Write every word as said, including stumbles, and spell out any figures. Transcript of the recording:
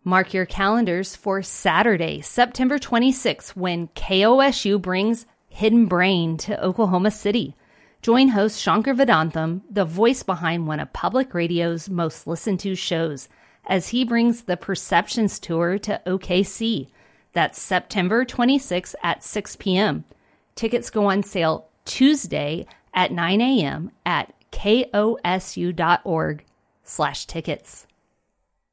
Mark your calendars for Saturday, September twenty-sixth, when K O S U brings Hidden Brain to Oklahoma City. Join host Shankar Vedantam, the voice behind one of public radio's most listened to shows, as he brings the Perceptions Tour to O K C. That's September twenty-sixth at six p.m. Tickets go on sale Tuesday at nine a.m. at kosu.org slash tickets.